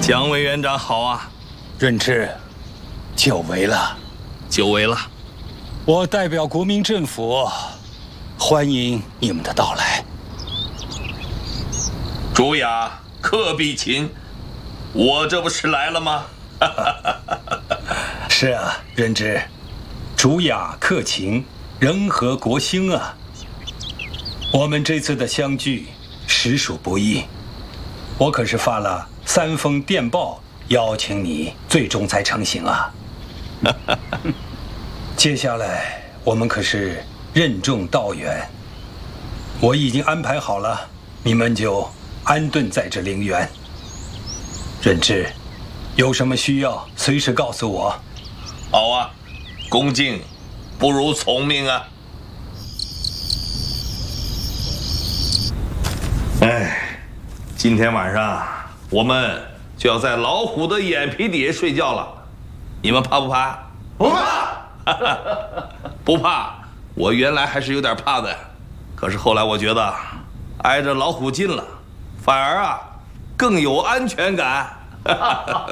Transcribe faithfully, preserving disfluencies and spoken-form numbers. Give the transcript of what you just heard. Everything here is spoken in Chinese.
蒋委员长好啊！ 任之，久违了， 久违了。 我代表国民政府，欢迎你们的到来。 朱雅、克必勤，我这不是来了吗？ 是啊，任之，主雅克勤，人和国兴啊。我们这次的相聚实属不易，我可是发了三封电报邀请你，最终才成行啊。接下来我们可是任重道远，我已经安排好了，你们就安顿在这陵园。任之，有什么需要随时告诉我。 好啊，恭敬不如从命啊。哎，今天晚上我们就要在老虎的眼皮底下睡觉了，你们怕不怕？ 不怕。 不怕，我原来还是有点怕的，可是后来我觉得挨着老虎近了，反而啊更有安全感。